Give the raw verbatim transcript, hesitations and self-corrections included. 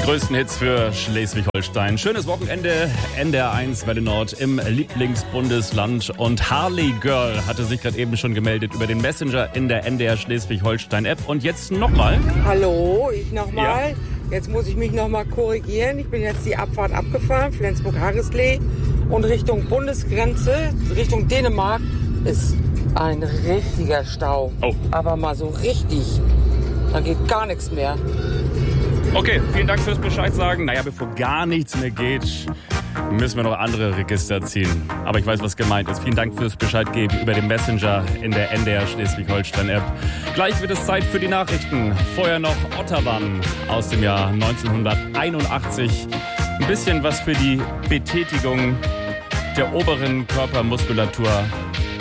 größten Hits für Schleswig-Holstein. Schönes Wochenende, N D R eins Welle Nord im Lieblingsbundesland. Und Harley Girl hatte sich gerade eben schon gemeldet über den Messenger in der N D R Schleswig-Holstein-App. Und jetzt nochmal. Hallo, ich nochmal. Ja. Jetzt muss ich mich nochmal korrigieren. Ich bin jetzt die Abfahrt abgefahren, Flensburg-Harrislee. Und Richtung Bundesgrenze, Richtung Dänemark, ist ein richtiger Stau. Oh. Aber mal so richtig. Da geht gar nichts mehr. Okay, vielen Dank fürs Bescheid sagen. Naja, bevor gar nichts mehr geht, müssen wir noch andere Register ziehen. Aber ich weiß, was gemeint ist. Vielen Dank fürs Bescheid geben über den Messenger in der N D R Schleswig-Holstein-App. Gleich wird es Zeit für die Nachrichten. Vorher noch Otterwan aus dem Jahr neunzehnhunderteinundachtzig. Ein bisschen was für die Betätigung der oberen Körpermuskulatur